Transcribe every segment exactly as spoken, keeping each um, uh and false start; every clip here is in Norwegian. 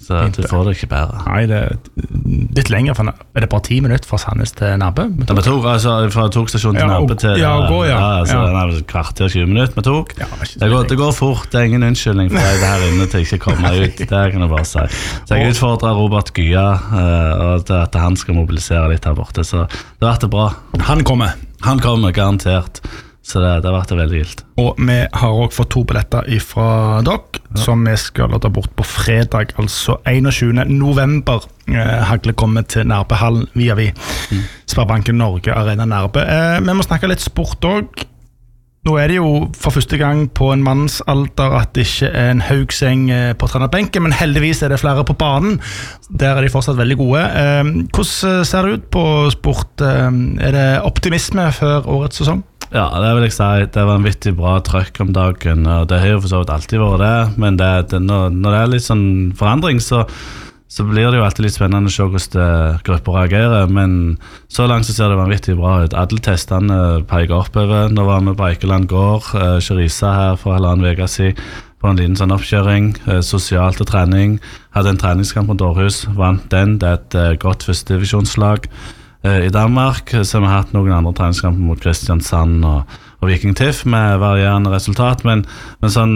Så du får det ikke bedre. Nei, det er litt lenger, for, er det bare ti minutter fra Sandnes til Nabbe? Ja, vi tok, altså, fra togstasjonen til Nabbe til... Ja, gå, ja. Ja, altså, ja. Nei, kvarter, tjue minutter vi tok. Ja, det, går, det går fort, det er ingen unnskyldning for deg her inne til ikke komme ut, det kan jeg bare si. Så jeg utfordrer Robert Gya, uh, og at han skal mobilisere litt her borte, så det har vært bra. Han kommer. Han kommer, garantert. Så det, det har vært veldig gilt. Og vi har også fått to billetter fra dere, ja. Som vi skal lade bort på fredag, altså enogtjuende november. Eh, Hagle kommer til Nærbehallen via vi. Mm. Sparebanken Norge, Arena Nærbe. Eh, vi må snakke litt sport også. Nå er det jo for første gang på en manns alder at det ikke er en haugseng på trenerbenken, men heldigvis er det flere på banen. Der er de fortsatt veldig gode. Eh, hvordan ser det ut på sport? Eh, er det optimisme før årets sesong? Ja, det vil jeg si. Det var en vittig bra trøkk om dagen, og det har jo for så vidt alltid vært det, men det, det, når, når det er litt sånn forandring, så, så blir det jo alltid litt spennende å se hvordan grupper reagerer, men så langt så ser det vanvittig bra ut. Alle testene peker oppover. Nå var vi på Eikeland gård, Kjørisa her for halvannen veka siden, på en liten sånn oppkjøring, sosialt og trening. Hadde en treningskamp på Dårhus, vant den. Det er et godt førstedivisjonslag i Danmark, så vi har hatt noen andre treningskamper mot Kristiansand og, og Viking Tiff med varierende resultat, men, men sånn,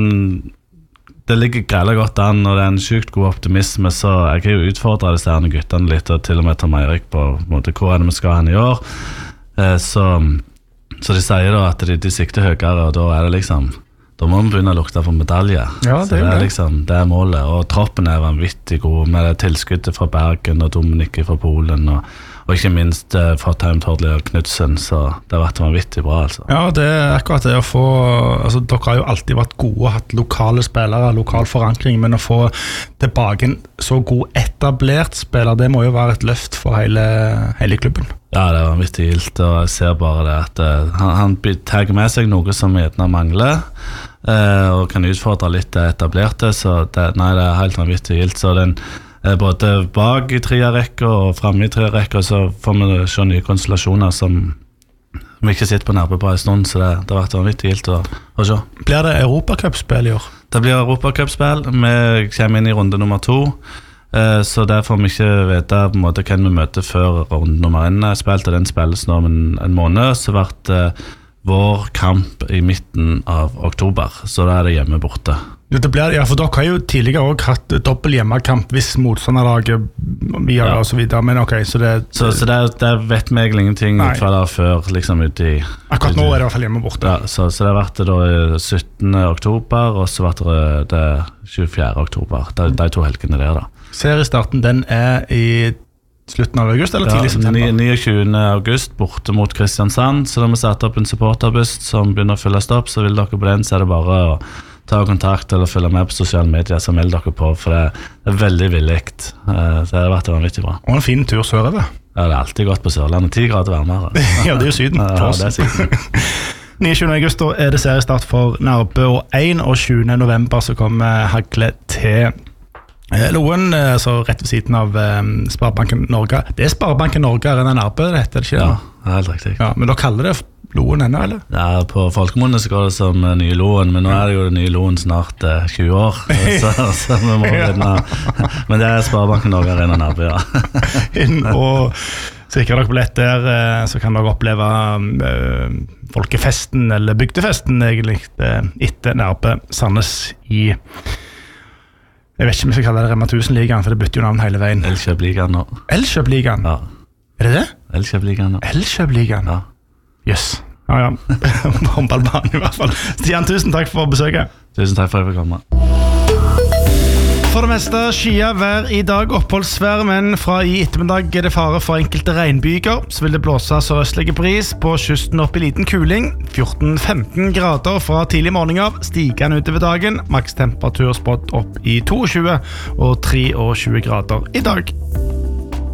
det ligger greit godt an, og det er en sykt god optimisme, så jeg kan jo utfordre disse her guttene litt, og til og med Tom Eirik på, på måte, hvor er det vi skal hen i år, eh, så, så de sier da at de, de sikter høyere, og da er det liksom, da må vi begynne å lukte på medalje. Ja, det, så det er det. liksom, det er målet, og troppen er vanvittig god, med det tilskuddet fra Bergen og Dominik fra Polen, og og ikke minst uh, fra Time Tordley og Knudsen, så det har vært vanvittig bra, altså. Ja, det er akkurat det å få, altså dere har jo alltid vært gode og hatt lokale spillere, lokal forankring, men å få tilbake en så god etablert spiller, det må jo være et løft for hele, hele klubben. Ja, det er vanvittig gilt, og jeg ser bare det at uh, han, han tagger med seg noe som gjerne mangler, uh, og kan utfordre litt det etablerte, så det, nei, det er helt vanvittig gilt, så den både bak i tre-rekka og fremme i tre-rekka, så får vi se nye konstellasjoner som vi ikke sitter på nærme på en stund, så det, det har vært vanvittig gilt å, å se. Blir det Europacupspill i år? Det blir Europacupspill. Vi kommer inn i runde nummer to, så der får vi ikke vite på en måte hvem vi møter før runde nummer en er spilt, og den spilles nå om en, en måned, så ble det vår kamp i midten av oktober, så da er det hjemme borte. Det blir, ja, for dere har jo tidligere også hatt dobbelt hjemmekamp hvis motstanderlaget vi har, ja. Og så videre, men ok, så det... Så, så det, det vet vi egentlig ingenting ut fra det før, liksom ut i... Akkurat nå er det i hvert fall hjemme borte. Ja, så, så det har vært det da syttende oktober, og så ble det det tjuefjerde oktober, de, de to helgene der da. Seriestarten, den er i slutten av august, eller tidlig september? Ja, niogtjuende august, borte mot Kristiansand, så da har vi satt opp en supporterbuss som begynner å fylles opp, så vil dere på den, så er det bare å ta kontakt eller følge med på sosiale medier, så meld dere på, for det er veldig villigt. Så det har vært vanvittig bra. Og en fin tur sørover. Ja, det er alltid godt på Sørlandet, ti grader varmere. Ja, det er jo syden. Ja, det er syden. niogtjuende august da er det seriestart for Nærbe, og enogtjuende november så kommer Hagle til Loen, så rett ved siden av Sparebanken Norge. Det er Sparebanken Norge, Arena Nærbe, det heter det ikke? Ja, helt riktig. Ja, men da kaller det Loen ennå, eller? Ja, på folkemunne så går det som nye Loen, men nå er det jo det nye Loen snart eh, tjue år, så, så vi må vinne. Men det er Sparebanken Norge Arena Nærbe, ja. Og sikrer dere billett der, så kan dere oppleve uh, folkefesten, eller bygdefesten egentlig, etter Nærbe Sandnes i... Jeg vet ikke om vi skal kalle det Rema tusen-ligaen, for det bytter jo navn hele veien. Elkjøp-ligaen nå. Elkjøp-ligaen? Ja. Er det det? Elkjøp-ligaen nå. Elkjøp-ligaen? Ja. Jøss. Yes. Ja, ja. Håndballbanen i hvert fall. Stian, tusen takk for besøket. Tusen takk for at jeg fikk komme. For det meste skia vær i dag, oppholdsvær, men fra i ettermiddag er det fare for enkelte regnbyger. Så vil det blåse sørøstlige bris på kysten opp i liten kuling. fjorten til femten grader fra tidlig morgen av, stigende utover dagen. Maks temperatur spådd opp i tjueto og treogtjue grader i dag.